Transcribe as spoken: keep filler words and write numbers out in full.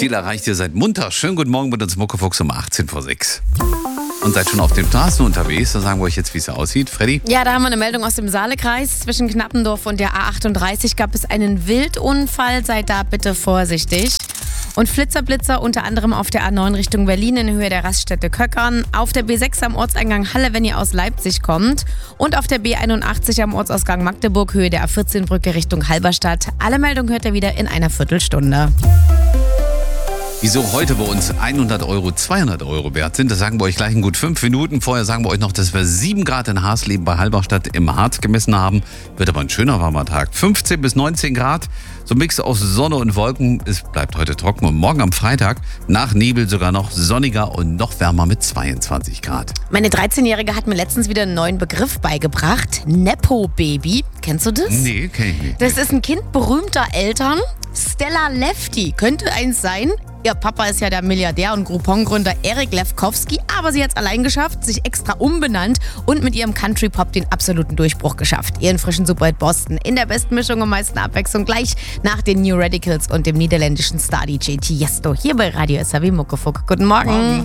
Ziel erreicht. Ihr seid munter. Schönen guten Morgen mit uns Muckefuchs um achtzehn vor sechs. Und seid schon auf den Straßen unterwegs. Da sagen wir euch jetzt, wie es aussieht. Freddy? Ja, da haben wir eine Meldung aus dem Saalekreis. Zwischen Knappendorf und der A achtunddreißig gab es einen Wildunfall. Seid da bitte vorsichtig. Und Flitzerblitzer unter anderem auf der A neun Richtung Berlin in Höhe der Raststätte Köckern, auf der B sechs am Ortseingang Halle, wenn ihr aus Leipzig kommt, und auf der B einundachtzig am Ortsausgang Magdeburg, Höhe der A vierzehn Brücke Richtung Halberstadt. Alle Meldungen hört ihr wieder in einer Viertelstunde. Wieso heute bei uns hundert Euro, zweihundert Euro wert sind, das sagen wir euch gleich in gut fünf Minuten. Vorher sagen wir euch noch, dass wir sieben Grad in Hasleben bei Halberstadt im Harz gemessen haben. Wird aber ein schöner warmer Tag. fünfzehn bis neunzehn Grad, so ein Mix aus Sonne und Wolken. Es bleibt heute trocken und morgen am Freitag nach Nebel sogar noch sonniger und noch wärmer mit zweiundzwanzig Grad. Meine dreizehnjährige hat mir letztens wieder einen neuen Begriff beigebracht. Nepo-Baby. Kennst du das? Nee, kenn ich nicht. Das ist ein Kind berühmter Eltern. Stella Lefty könnte eins sein. Ihr Papa ist ja der Milliardär und Groupon-Gründer Eric Lefkowski, aber sie hat es allein geschafft, sich extra umbenannt und mit ihrem Country-Pop den absoluten Durchbruch geschafft. Ihren frischen Superhit Boston in der besten Mischung und meisten Abwechslung gleich nach den New Radicals und dem niederländischen Star-D J Tiesto hier bei Radio S R W Muckefuck. Guten Morgen. Morgen.